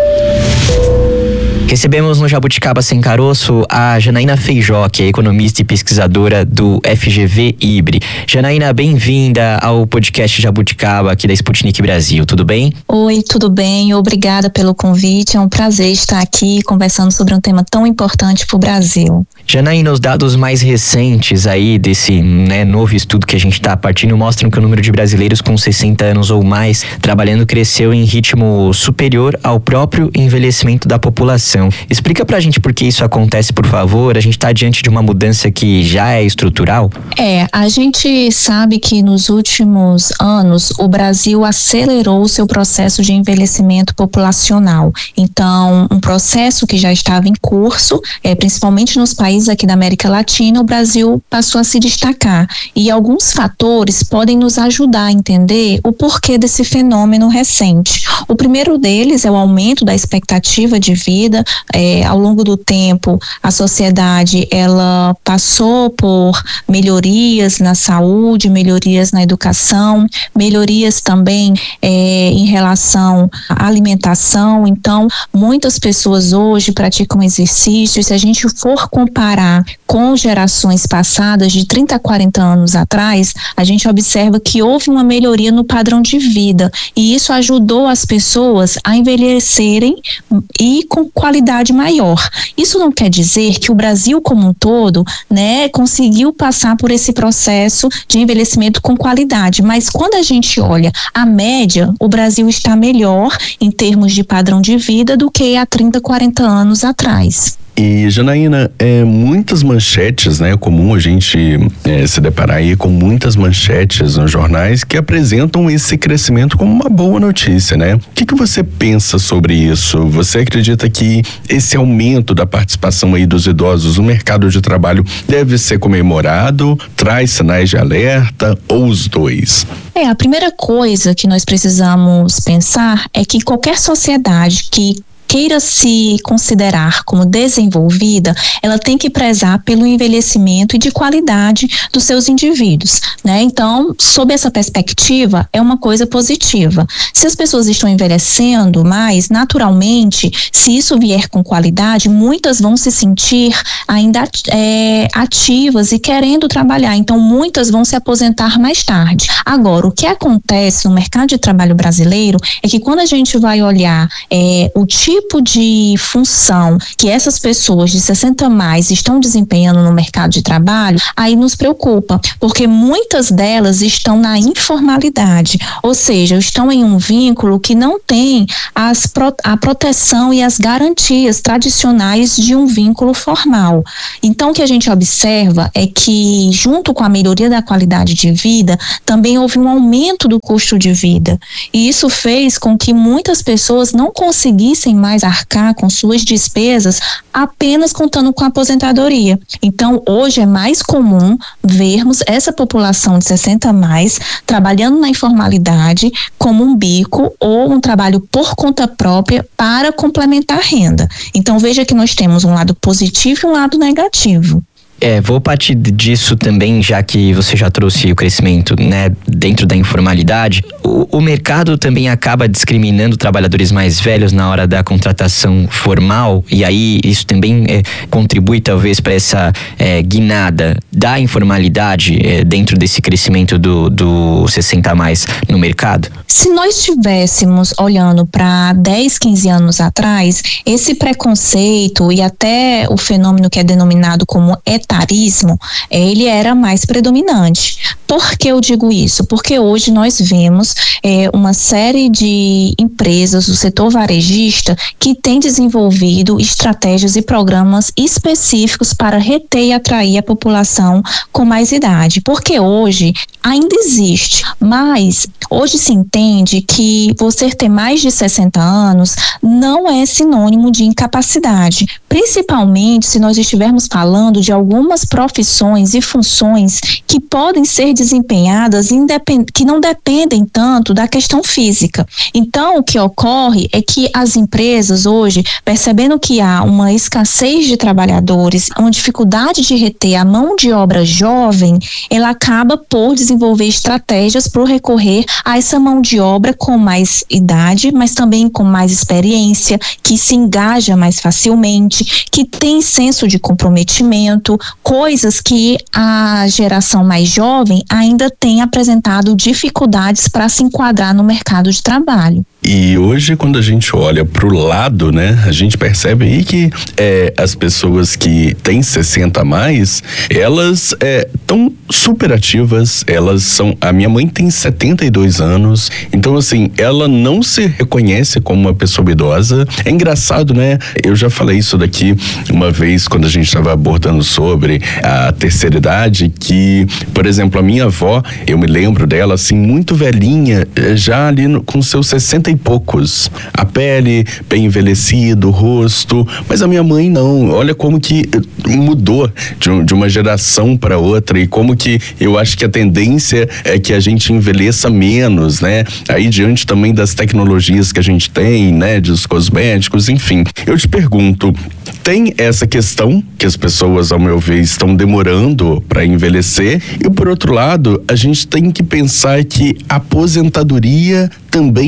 Recebemos no Jabuticaba Sem Caroço a Janaína Feijó, que é economista e pesquisadora do F G V IBRE. Janaína, bem-vinda ao podcast Jabuticaba aqui da Sputnik Brasil, tudo bem? Oi, tudo bem? Obrigada pelo convite, é um prazer estar aqui conversando sobre um tema tão importante para o Brasil. Janaína, os dados mais recentes aí desse né, novo estudo que a gente está partindo mostram que o número de brasileiros com sessenta anos ou mais trabalhando cresceu em ritmo superior ao próprio envelhecimento da população. Explica pra gente por que isso acontece, por favor. A gente tá diante de uma mudança que já é estrutural? É, a gente sabe que nos últimos anos o Brasil acelerou o seu processo de envelhecimento populacional. Então, um processo que já estava em curso, é, principalmente nos países aqui da América Latina, o Brasil passou a se destacar. E alguns fatores podem nos ajudar a entender o porquê desse fenômeno recente. O primeiro deles é o aumento da expectativa de vida. É, ao longo do tempo, a sociedade ela passou por melhorias na saúde, melhorias na educação, melhorias também é, em relação à alimentação. Então, muitas pessoas hoje praticam exercício. Se a gente for comparar comparar com gerações passadas, de trinta a quarenta anos atrás, a gente observa que houve uma melhoria no padrão de vida, e isso ajudou as pessoas a envelhecerem e com qualidade maior. Isso não quer dizer que o Brasil como um todo, né, conseguiu passar por esse processo de envelhecimento com qualidade, mas quando a gente olha a média, o Brasil está melhor em termos de padrão de vida do que há trinta, quarenta anos atrás. E, Janaína, é, muitas manchetes, né? É comum a gente é, se deparar aí com muitas manchetes nos jornais que apresentam esse crescimento como uma boa notícia, né? O que que você pensa sobre isso? Você acredita que esse aumento da participação aí dos idosos no mercado de trabalho deve ser comemorado? Traz sinais de alerta ou os dois? É, a primeira coisa que nós precisamos pensar é que qualquer sociedade que queira se considerar como desenvolvida, ela tem que prezar pelo envelhecimento e de qualidade dos seus indivíduos, né? Então, sob essa perspectiva, é uma coisa positiva. Se as pessoas estão envelhecendo mais, naturalmente, se isso vier com qualidade, muitas vão se sentir ainda é, ativas e querendo trabalhar. Então, muitas vão se aposentar mais tarde. Agora, o que acontece no mercado de trabalho brasileiro é que quando a gente vai olhar é, o tipo tipo de função que essas pessoas de sessenta a mais estão desempenhando no mercado de trabalho, aí nos preocupa, porque muitas delas estão na informalidade, ou seja, estão em um vínculo que não tem as, a proteção e as garantias tradicionais de um vínculo formal. Então, o que a gente observa é que, junto com a melhoria da qualidade de vida, também houve um aumento do custo de vida, e isso fez com que muitas pessoas não conseguissem mais arcar com suas despesas apenas contando com a aposentadoria. Então, hoje é mais comum vermos essa população de sessenta a mais trabalhando na informalidade como um bico ou um trabalho por conta própria para complementar a renda. Então, veja que nós temos um lado positivo e um lado negativo. É, vou partir disso também, já que você já trouxe o crescimento, né, dentro da informalidade. O, o mercado também acaba discriminando trabalhadores mais velhos na hora da contratação formal, e aí isso também é, contribui talvez para essa é, guinada da informalidade é, dentro desse crescimento do, do sessenta a mais no mercado? Se nós estivéssemos olhando para dez, quinze anos atrás, esse preconceito e até o fenômeno que é denominado como etarismo, ele era mais predominante. Por que eu digo isso? Porque hoje nós vemos é, uma série de empresas do setor varejista que tem desenvolvido estratégias e programas específicos para reter e atrair a população com mais idade. Porque hoje ainda existe, mas hoje se entende que você ter mais de sessenta anos não é sinônimo de incapacidade, principalmente se nós estivermos falando de algumas profissões e funções que podem ser desempenhadas independ... que não dependem tanto da questão física. Então, o que ocorre é que as empresas hoje, percebendo que há uma escassez de trabalhadores, uma dificuldade de reter a mão de obra jovem, ela acaba por desenvolver estratégias para recorrer a essa mão de obra com mais idade, mas também com mais experiência, que se engaja mais facilmente, que tem senso de comprometimento, coisas que a geração mais jovem ainda tem apresentado dificuldades para se enquadrar no mercado de trabalho. E hoje, quando a gente olha para o lado, né, a gente percebe aí que é, as pessoas que têm sessenta a mais, elas estão é, super ativas, elas são, a minha mãe tem setenta e dois anos, então assim, ela não se reconhece como uma pessoa idosa. É engraçado, né, eu já falei isso daqui uma vez quando a gente estava abordando sobre a terceira idade, que, por exemplo, a minha avó, eu me lembro dela assim, muito velhinha, já ali no, com seus sessenta e poucos, a pele bem envelhecida, o rosto, mas a minha mãe não. Olha como que mudou de, de uma geração para outra, e como que eu acho que a tendência é que a gente envelheça menos, né? Aí diante também das tecnologias que a gente tem, né, dos cosméticos, enfim. Eu te pergunto, tem essa questão que as pessoas, ao meu ver, estão demorando para envelhecer, e por outro lado, a gente tem que pensar que a aposentadoria também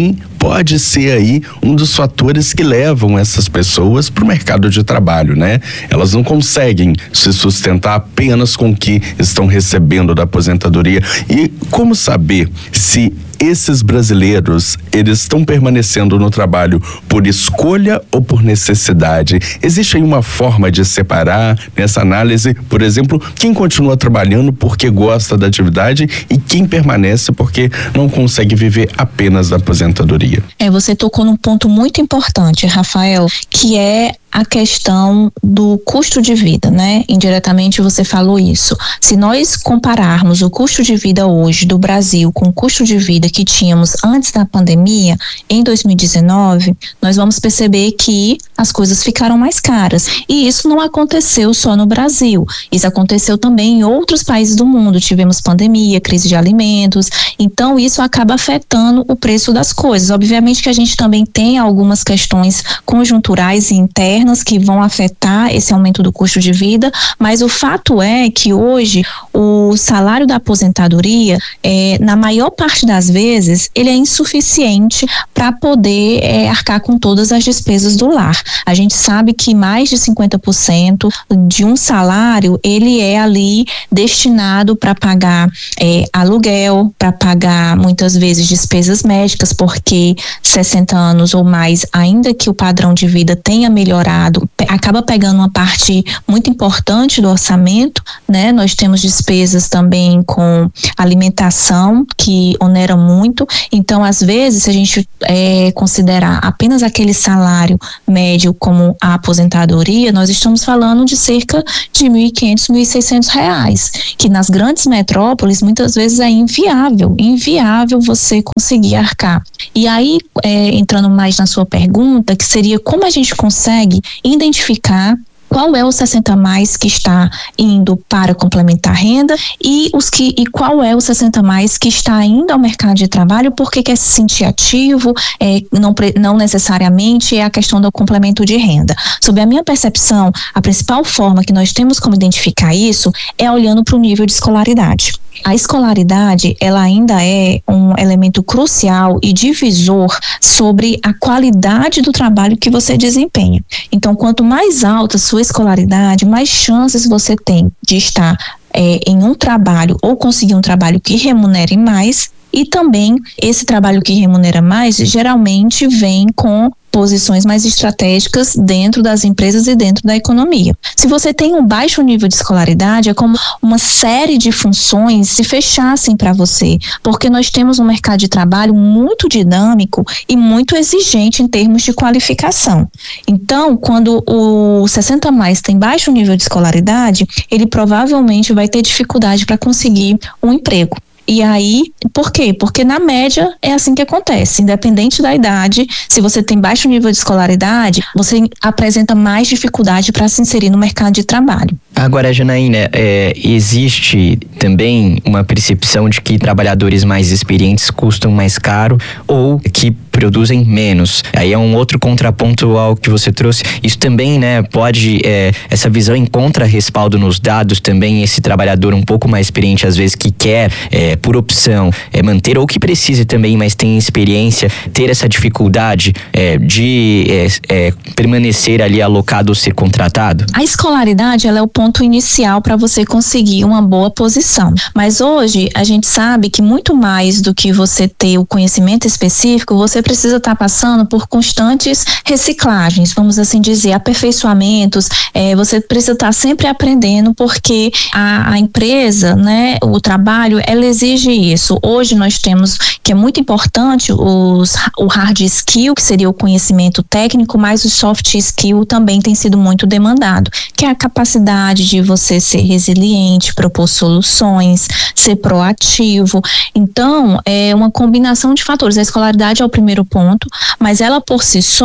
pode ser aí um dos fatores que levam essas pessoas para o mercado de trabalho, né? Elas não conseguem se sustentar apenas com o que estão recebendo da aposentadoria. E como saber se esses brasileiros, eles estão permanecendo no trabalho por escolha ou por necessidade? Existe aí uma forma de separar nessa análise, por exemplo, quem continua trabalhando porque gosta da atividade e quem permanece porque não consegue viver apenas da aposentadoria? É, você tocou num ponto muito importante, Rafael, que é a questão do custo de vida, né? Indiretamente você falou isso. Se nós compararmos o custo de vida hoje do Brasil com o custo de vida que tínhamos antes da pandemia, em dois mil e dezenove, nós vamos perceber que as coisas ficaram mais caras. E isso não aconteceu só no Brasil. Isso aconteceu também em outros países do mundo. Tivemos pandemia, crise de alimentos. Então, isso acaba afetando o preço das coisas. Obviamente que a gente também tem algumas questões conjunturais e internas que vão afetar esse aumento do custo de vida, mas o fato é que hoje o salário da aposentadoria, é, na maior parte das vezes, ele é insuficiente para poder é, arcar com todas as despesas do lar. A gente sabe que mais de cinquenta por cento de um salário, ele é ali destinado para pagar é, aluguel, para pagar muitas vezes despesas médicas, porque sessenta anos ou mais, ainda que o padrão de vida tenha melhorado, acaba pegando uma parte muito importante do orçamento, né? Nós temos despesas também com alimentação, que onera muito. Então, às vezes, se a gente é, considerar apenas aquele salário médio como a aposentadoria, nós estamos falando de cerca de mil e quinhentos, mil e seiscentos reais, que nas grandes metrópoles muitas vezes é inviável, inviável você conseguir arcar. E aí, é, entrando mais na sua pergunta, que seria como a gente consegue identificar qual é o sessenta mais que está indo para complementar renda e os que e qual é o sessenta mais que está indo ao mercado de trabalho porque quer se sentir ativo, é, não, não necessariamente é a questão do complemento de renda. Sob a minha percepção, a principal forma que nós temos como identificar isso é olhando para o nível de escolaridade. A escolaridade, ela ainda é um elemento crucial e divisor sobre a qualidade do trabalho que você desempenha. Então, quanto mais alta a sua escolaridade, mais chances você tem de estar é, em um trabalho ou conseguir um trabalho que remunere mais. E também, esse trabalho que remunera mais, geralmente vem com posições mais estratégicas dentro das empresas e dentro da economia. Se você tem um baixo nível de escolaridade, é como uma série de funções se fechassem para você, porque nós temos um mercado de trabalho muito dinâmico e muito exigente em termos de qualificação. Então, quando o sessenta mais tem baixo nível de escolaridade, ele provavelmente vai ter dificuldade para conseguir um emprego. E aí, por quê? Porque na média é assim que acontece, independente da idade, se você tem baixo nível de escolaridade, você apresenta mais dificuldade para se inserir no mercado de trabalho. Agora, Janaína, é, existe também uma percepção de que trabalhadores mais experientes custam mais caro ou que produzem menos. Aí é um outro contraponto ao que você trouxe. Isso também, né, pode, é, essa visão encontra respaldo nos dados também, esse trabalhador um pouco mais experiente, às vezes, que quer, é, por opção, é, manter, ou que precise também, mas tem experiência, ter essa dificuldade é, de é, é, permanecer ali alocado ou ser contratado? A escolaridade, ela é o ponto inicial para você conseguir uma boa posição. Mas hoje, a gente sabe que muito mais do que você ter o conhecimento específico, você precisa estar passando por constantes reciclagens, vamos assim dizer, aperfeiçoamentos, é, você precisa estar sempre aprendendo, porque a, a empresa, né, o trabalho, ela exige isso. Hoje nós temos, que é muito importante, os, o hard skill, que seria o conhecimento técnico, mas o soft skill também tem sido muito demandado, que é a capacidade de você ser resiliente, propor soluções, ser proativo. Então, é uma combinação de fatores. A escolaridade é o primeiro ponto, mas ela por si só,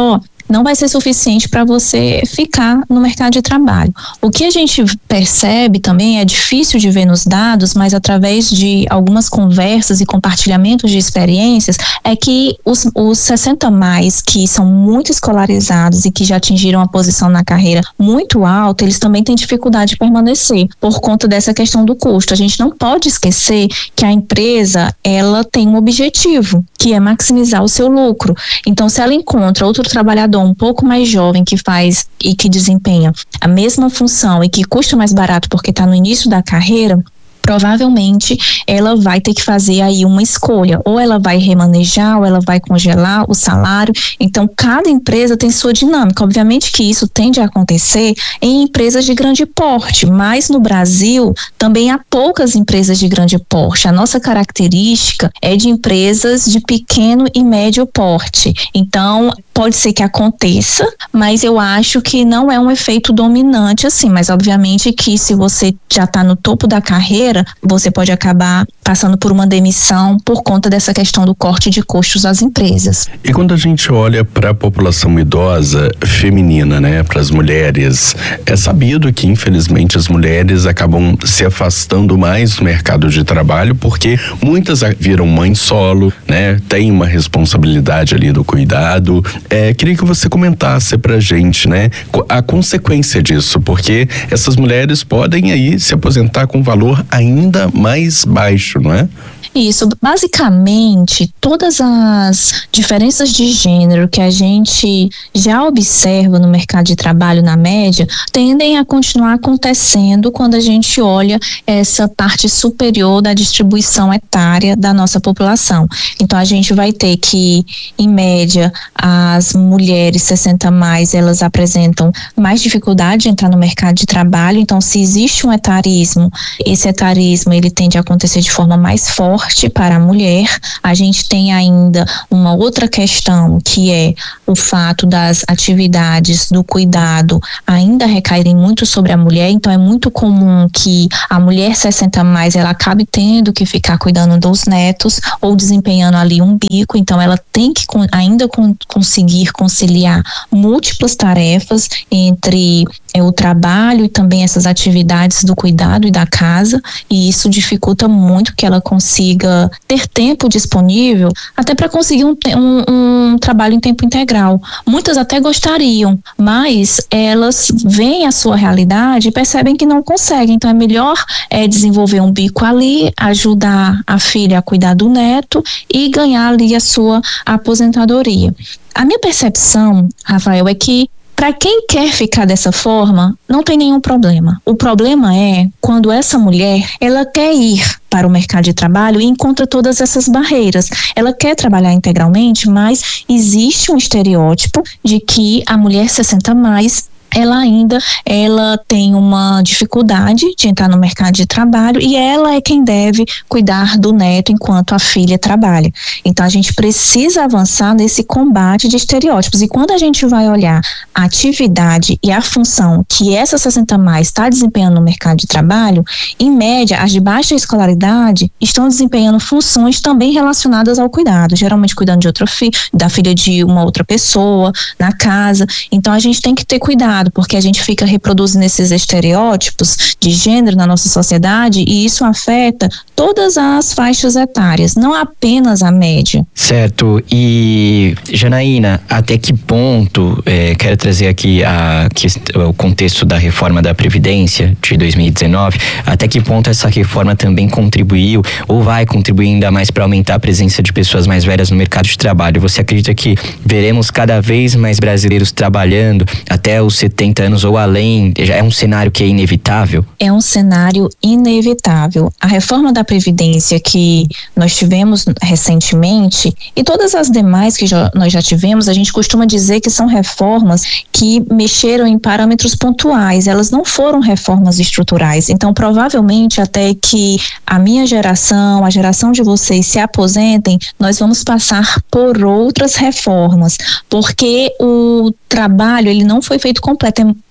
não vai ser suficiente para você ficar no mercado de trabalho. O que a gente percebe também, é difícil de ver nos dados, mas através de algumas conversas e compartilhamentos de experiências, é que os, os sessenta mais, que são muito escolarizados e que já atingiram a posição na carreira muito alta, eles também têm dificuldade de permanecer por conta dessa questão do custo. A gente não pode esquecer que a empresa, ela tem um objetivo, que é maximizar o seu lucro. Então, se ela encontra outro trabalhador um pouco mais jovem que faz e que desempenha a mesma função e que custa mais barato porque está no início da carreira, provavelmente ela vai ter que fazer aí uma escolha, ou ela vai remanejar, ou ela vai congelar o salário. Então, cada empresa tem sua dinâmica. Obviamente que isso tende a acontecer em empresas de grande porte, mas no Brasil também há poucas empresas de grande porte. A nossa característica é de empresas de pequeno e médio porte. Então, pode ser que aconteça, mas eu acho que não é um efeito dominante assim, mas obviamente que se você já está no topo da carreira, você pode acabar passando por uma demissão por conta dessa questão do corte de custos das empresas. E quando a gente olha para a população idosa feminina, né, para as mulheres, é sabido que infelizmente as mulheres acabam se afastando mais do mercado de trabalho porque muitas viram mãe solo, né, tem uma responsabilidade ali do cuidado. É, queria que você comentasse pra gente, né, a consequência disso, porque essas mulheres podem aí se aposentar com valor ainda mais baixo, não é? Isso, basicamente, todas as diferenças de gênero que a gente já observa no mercado de trabalho na média, tendem a continuar acontecendo quando a gente olha essa parte superior da distribuição etária da nossa população. Então, a gente vai ter que, em média, as mulheres sessenta mais, elas apresentam mais dificuldade de entrar no mercado de trabalho. Então, se existe um etarismo, esse etarismo, ele tende a acontecer de forma mais forte para a mulher. A gente tem ainda uma outra questão, que é o fato das atividades do cuidado ainda recaírem muito sobre a mulher. Então é muito comum que a mulher sessenta mais, ela acabe tendo que ficar cuidando dos netos ou desempenhando ali um bico. Então ela tem que ainda conseguir conciliar múltiplas tarefas entre é, o trabalho e também essas atividades do cuidado e da casa, e isso dificulta muito que ela consiga ter tempo disponível até para conseguir um, um, um trabalho em tempo integral. Muitas até gostariam, mas elas veem a sua realidade e percebem que não conseguem. Então é melhor é, desenvolver um bico ali, ajudar a filha a cuidar do neto e ganhar ali a sua aposentadoria. A minha percepção, Rafael, é que para quem quer ficar dessa forma, não tem nenhum problema. O problema é quando essa mulher, ela quer ir para o mercado de trabalho e encontra todas essas barreiras. Ela quer trabalhar integralmente, mas existe um estereótipo de que a mulher sessenta mais, ela ainda ela tem uma dificuldade de entrar no mercado de trabalho e ela é quem deve cuidar do neto enquanto a filha trabalha. Então a gente precisa avançar nesse combate de estereótipos, e quando a gente vai olhar a atividade e a função que essa sessenta mais está desempenhando no mercado de trabalho, em média as de baixa escolaridade estão desempenhando funções também relacionadas ao cuidado, geralmente cuidando de outra filha, da filha de uma outra pessoa na casa. Então a gente tem que ter cuidado, porque a gente fica reproduzindo esses estereótipos de gênero na nossa sociedade, e isso afeta todas as faixas etárias, não apenas a média. Certo. E, Janaína, até que ponto, é, quero trazer aqui a, o contexto da reforma da Previdência de dois mil e dezenove, até que ponto essa reforma também contribuiu ou vai contribuir ainda mais para aumentar a presença de pessoas mais velhas no mercado de trabalho? Você acredita que veremos cada vez mais brasileiros trabalhando até os setenta anos ou além? Já é um cenário que é inevitável? É um cenário inevitável. A reforma da Previdência que nós tivemos recentemente e todas as demais que já, nós já tivemos, a gente costuma dizer que são reformas que mexeram em parâmetros pontuais, elas não foram reformas estruturais. Então, provavelmente, até que a minha geração, a geração de vocês se aposentem, nós vamos passar por outras reformas, porque o trabalho, ele não foi feito completo,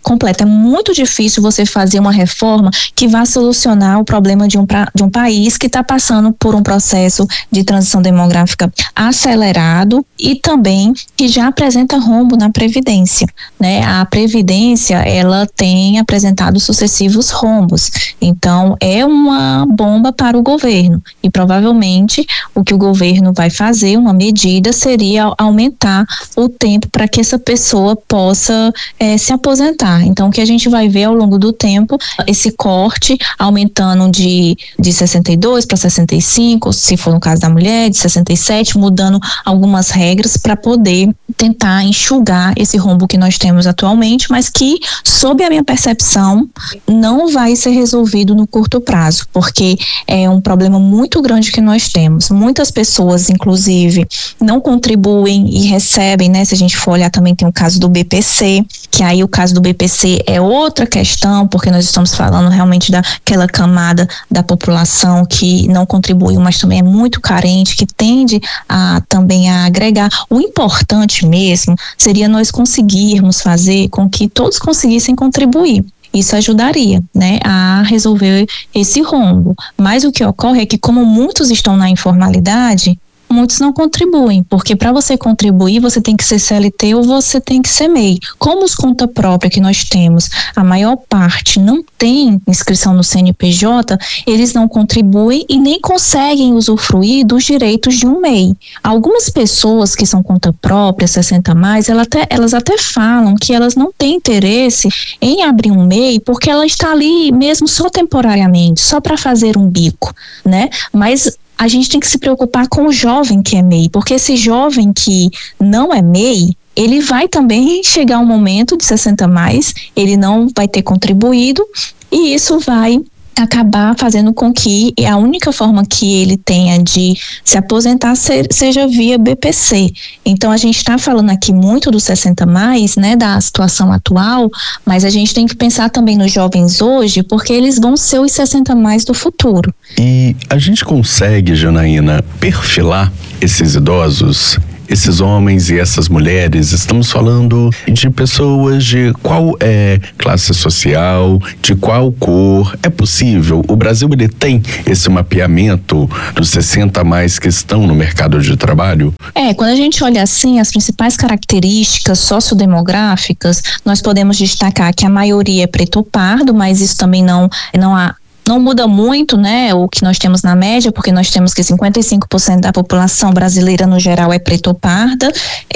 completa. É muito difícil você fazer uma reforma que vá solucionar o problema de um, pra, de um país que está passando por um processo de transição demográfica acelerado e também que já apresenta rombo na Previdência, né? A Previdência, ela tem apresentado sucessivos rombos, então é uma bomba para o governo e provavelmente o que o governo vai fazer, uma medida, seria aumentar o tempo para que essa pessoa possa é, se aposentar. Então o que a gente vai ver ao longo do tempo, esse corte aumentando de, de sessenta e dois para sessenta e cinco, se for no caso da mulher, de sessenta e sete, mudando algumas regras para poder tentar enxugar esse rombo que nós temos atualmente, mas que, sob a minha percepção, não vai ser resolvido no curto prazo, porque é um problema muito grande que nós temos. Muitas pessoas, inclusive, não contribuem e recebem, né? Se a gente for olhar, também tem o caso do B P C, que aí o caso do B P C é outra questão, porque nós estamos falando realmente daquela camada da população que não contribuiu, mas também é muito carente, que tende a também a agregar. O importante mesmo seria nós conseguirmos fazer com que todos conseguissem contribuir. Isso ajudaria, né, a resolver esse rombo. Mas o que ocorre é que, como muitos estão na informalidade, muitos não contribuem, porque para você contribuir você tem que ser C L T ou você tem que ser M E I. Como os conta própria que nós temos, a maior parte não tem inscrição no C N P J, eles não contribuem e nem conseguem usufruir dos direitos de um M E I. Algumas pessoas que são conta própria, sessenta mais, elas até, elas até falam que elas não têm interesse em abrir um M E I porque ela está ali mesmo só temporariamente, só para fazer um bico, né? Mas a gente tem que se preocupar com o jovem que é M E I, porque esse jovem que não é M E I, ele vai também chegar um momento de sessenta mais, ele não vai ter contribuído e isso vai acabar fazendo com que a única forma que ele tenha de se aposentar seja via B P C. Então a gente está falando aqui muito do sessenta mais, né, da situação atual, mas a gente tem que pensar também nos jovens hoje, porque eles vão ser os sessenta mais do futuro. E a gente consegue, Janaína, perfilar esses idosos? Esses homens e essas mulheres, estamos falando de pessoas de qual é classe social, de qual cor. É possível? O Brasil, ele tem esse mapeamento dos sessenta mais que estão no mercado de trabalho? É, quando a gente olha assim, as principais características sociodemográficas, nós podemos destacar que a maioria é preto ou pardo, mas isso também não, não há Não muda muito, né, o que nós temos na média, porque nós temos que cinquenta e cinco por cento da população brasileira no geral é preto ou parda,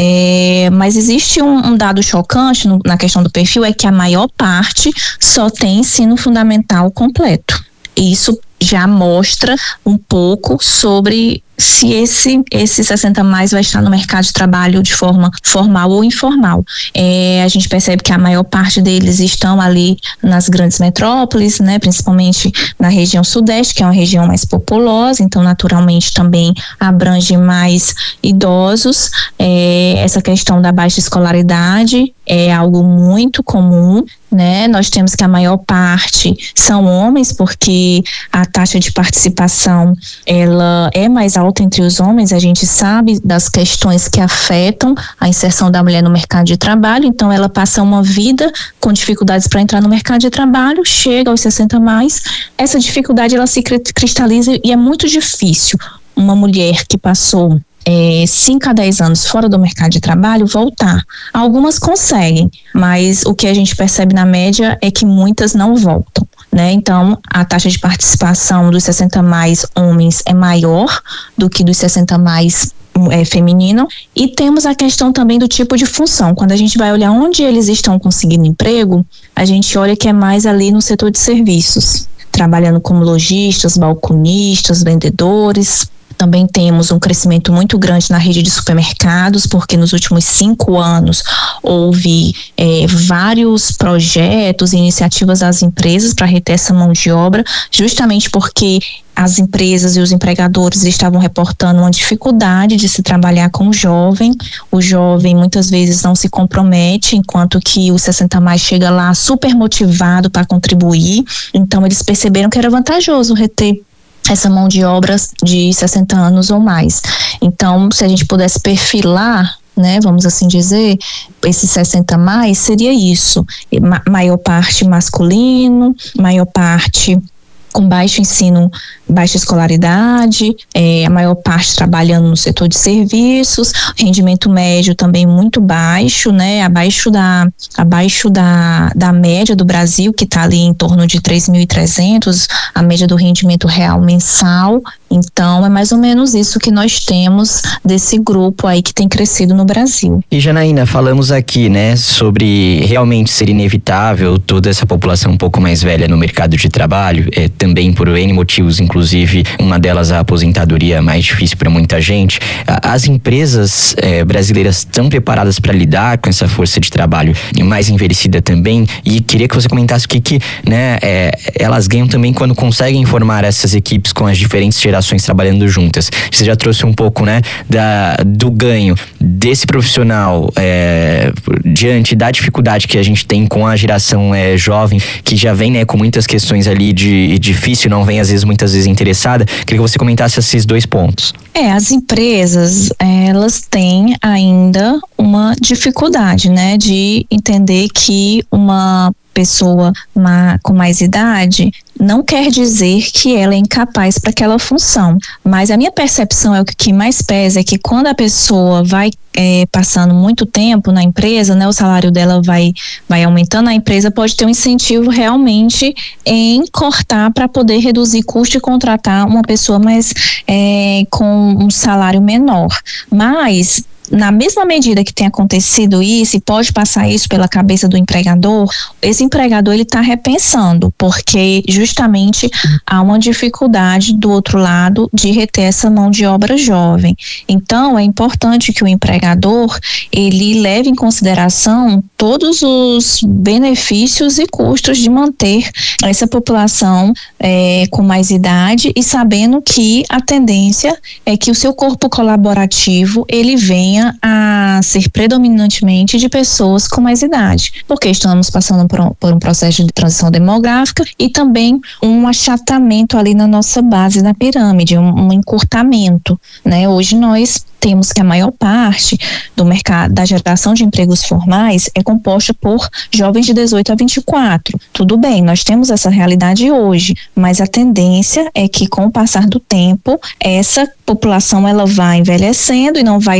é, mas existe um, um dado chocante no, na questão do perfil, é que a maior parte só tem ensino fundamental completo. Isso já mostra um pouco sobre se esse, esse sessenta mais vai estar no mercado de trabalho de forma formal ou informal. É, a gente percebe que a maior parte deles estão ali nas grandes metrópoles, né, principalmente na região sudeste, que é uma região mais populosa, então naturalmente também abrange mais idosos. É, essa questão da baixa escolaridade é algo muito comum, né? Nós temos que a maior parte são homens, porque a taxa de participação ela é mais alta entre os homens. A gente sabe das questões que afetam a inserção da mulher no mercado de trabalho, então ela passa uma vida com dificuldades para entrar no mercado de trabalho, chega aos sessenta mais, essa dificuldade ela se cristaliza e é muito difícil uma mulher que passou É, cinco a dez anos fora do mercado de trabalho voltar. Algumas conseguem, mas o que a gente percebe na média é que muitas não voltam, né? Então a taxa de participação dos sessenta mais homens é maior do que dos sessenta mais é, feminino, e temos a questão também do tipo de função. Quando a gente vai olhar onde eles estão conseguindo emprego, a gente olha que é mais ali no setor de serviços, trabalhando como lojistas, balconistas, vendedores. Também temos um crescimento muito grande na rede de supermercados, porque nos últimos cinco anos houve é, vários projetos e iniciativas das empresas para reter essa mão de obra, justamente porque as empresas e os empregadores estavam reportando uma dificuldade de se trabalhar com o jovem. O jovem muitas vezes não se compromete, enquanto que o sessenta mais chega lá super motivado para contribuir. Então eles perceberam que era vantajoso reter essa mão de obra de sessenta anos ou mais. Então, se a gente pudesse perfilar né, vamos assim dizer, esses sessenta mais seria isso, Ma- maior parte masculino, maior parte com baixo ensino, baixa escolaridade, é, a maior parte trabalhando no setor de serviços, rendimento médio também muito baixo, né, abaixo da, abaixo da, da média do Brasil, que está ali em torno de três mil e trezentos, a média do rendimento real mensal. Então, é mais ou menos isso que nós temos desse grupo aí que tem crescido no Brasil. E Janaína, falamos aqui, né, sobre realmente ser inevitável toda essa população um pouco mais velha no mercado de trabalho, é, também por N motivos, inclusive uma delas a aposentadoria mais difícil para muita gente. As empresas é, brasileiras estão preparadas para lidar com essa força de trabalho mais envelhecida também, e queria que você comentasse o que, que né, é, elas ganham também quando conseguem formar essas equipes com as diferentes gerações trabalhando juntas. Você já trouxe um pouco, né, da, do ganho desse profissional é, diante da dificuldade que a gente tem com a geração é, jovem, que já vem, né, com muitas questões ali de difícil, não vem às vezes, muitas vezes interessada. Queria que você comentasse esses dois pontos. É, as empresas, elas têm ainda uma dificuldade, né, de entender que uma pessoa ma- com mais idade não quer dizer que ela é incapaz para aquela função, mas a minha percepção é o que mais pesa é que quando a pessoa vai é, passando muito tempo na empresa, né, o salário dela vai, vai aumentando, a empresa pode ter um incentivo realmente em cortar para poder reduzir custo e contratar uma pessoa mais é, com um salário menor, mas na mesma medida que tem acontecido isso, e pode passar isso pela cabeça do empregador, esse empregador ele está repensando, porque justamente há uma dificuldade do outro lado de reter essa mão de obra jovem. Então, é importante que o empregador ele leve em consideração todos os benefícios e custos de manter essa população é, com mais idade, e sabendo que a tendência é que o seu corpo colaborativo ele venha a ser predominantemente de pessoas com mais idade, porque estamos passando por um, por um processo de transição demográfica e também um achatamento ali na nossa base da pirâmide, um, um encurtamento, né? Hoje nós temos que a maior parte do mercado, da geração de empregos formais é composta por jovens de dezoito a vinte e quatro. Tudo bem, nós temos essa realidade hoje, mas a tendência é que com o passar do tempo, essa população ela vai envelhecendo e não vai